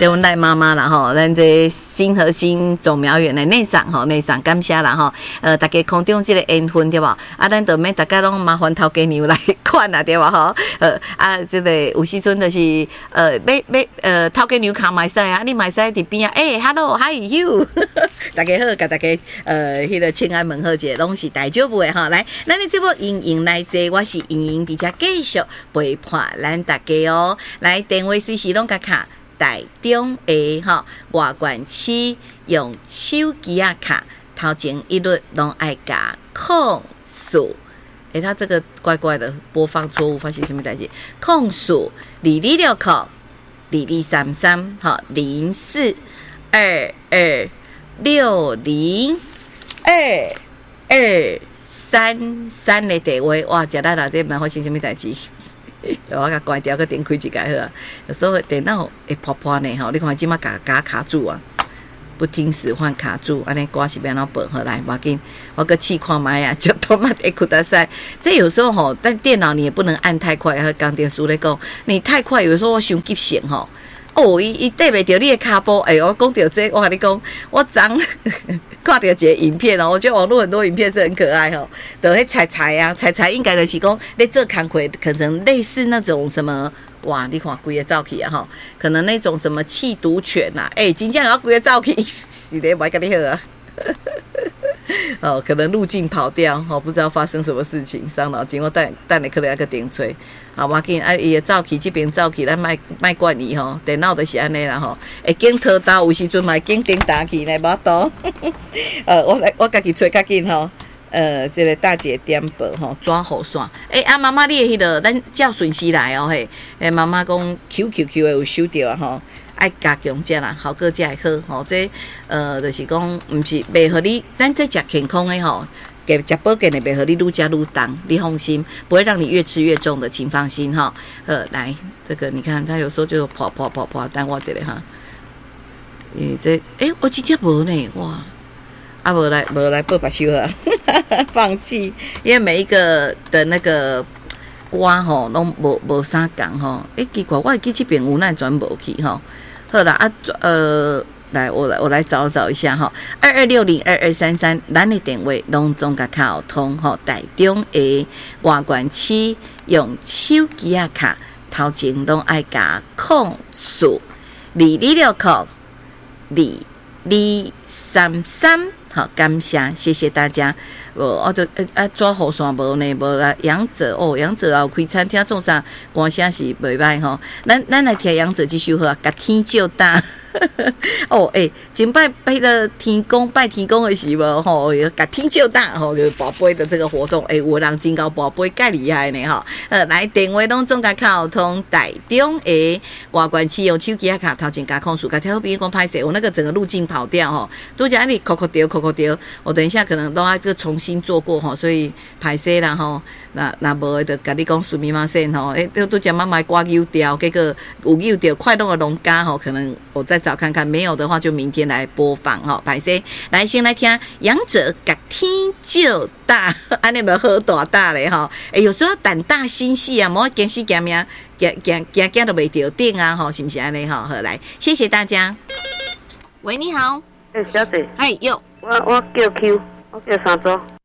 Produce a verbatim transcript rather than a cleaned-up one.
这阮赖妈妈啦吼，咱这新和心种苗园的内场吼，内场感谢啦吼。呃，大家空中这个缘分对吧？啊，咱就免大家拢麻烦头家娘来看啦对吧？吼，呃啊，这个有时阵就是呃，要要呃，头家娘卡买使啊，你买使伫边啊，诶 ，hello，how are you？ 大家好，甲大家呃，迄、那个亲爱问候者，拢是大丈夫的吼。来，咱的这部莹莹来坐，我是莹莹，伫遮继续陪伴咱大家哦。来，电话随时拢甲卡。台中的吼外管区用手机啊卡，头前一律拢爱加控诉。诶、欸，他这个怪怪的播放错误，发生什么代志？控诉二二六扣二二三三，好零四二二六零二二三三的电话，哇！食咱啦，这蛮发生什么代志？我甲关掉，佮点开一下好啊。有时候电脑会破破呢吼，你看即马甲甲卡住啊，不听使唤卡住，安尼歌是要怎播好来？无要紧，我个试看卖啊，就多嘛得苦大赛。这有时候吼，但电脑你也不能按太快。和刚电书咧讲，你太快，有时候我伤急性吼。哦，伊伊对袂着你的骹步，哎、欸，我讲到这，我跟你讲，我昨看到一个影片哦，我觉得网络很多影片是很可爱哦，就迄彩彩啊，彩彩应该就是讲咧做工课，可能类似那种什么，哇，你看规个照片啊吼，可能那种什么气毒犬呐、啊，哎、欸，真正有规个照片，是咧袂甲你好啊。哦，可能路径跑掉，哦，不知道发生什么事情，伤脑筋。我等等你可能要个点吹，好嘛？紧啊，伊的走去这边走去，咱卖卖惯伊吼，电脑就是安尼啦吼。会紧拖刀，有时阵嘛紧顶打去呢，无多。呃，我来我家己吹较紧吼。呃，这个大姐点播吼，抓好线。诶、欸，啊妈妈，你的迄个咱照顺时来哦嘿。诶，妈妈讲 Q Q Q 的有收到啊吼。爱加强者啦，好个才会好吼。这呃，就是讲，毋是袂互你，咱这食健康的吼，给食保健的袂互你愈加愈重，你放心，不会让你越吃越重的，请放心哈。呃，来，这个你看，他有时候就跑跑跑跑，等我这里哈。诶、欸，这诶、欸，我真正无呢，哇！啊，无来无来报白收啊，放弃，因为每一个的那个歌吼，拢无无啥共吼。诶、欸，奇怪，我会记这边有哪转无去吼。好啦啊，呃，来，我来，我来找找一下哈，二二六零二二三三，咱的电话拢总甲卡通吼，台中的外管区用手机啊卡，头前拢爱加控诉二二六扣二二三三，好，感谢，谢谢大家。我我就啊抓好线无呢，无啦。杨者哦，杨者啊，开餐厅做啥？歌声是袂歹吼。咱咱来听杨者这首歌，甲天照大。哦，诶、欸，前拜拜的天公拜天公的时无吼，甲天照大吼，就是宝贝的这个活动。诶、欸，有人真高宝贝介厉害呢吼。呃，来电话拢总甲靠通台中的外管区用手机啊卡头前加控诉，甲调比讲拍摄，我那个整个路径跑掉吼。拄则安尼扣扣掉扣扣掉，我等一下可能都要这个重新做过吼，所以拍摄啦吼。那那无就甲你讲苏密码线吼，诶、欸，都讲妈妈挂丢掉，结果有丢掉快乐的农家吼，可能我再找看看，没有的话就明天来播放吼。拍摄来先来听杨者甲天照大，安尼有好大大咧吼。诶、欸，有时候胆大心细啊，莫惊死惊命，惊惊惊惊都袂着顶啊吼，是不是安尼吼？好，来，谢谢大家。喂，你好。 诶、欸，小姐。 哎哟， 我我叫 Q， 我叫三周。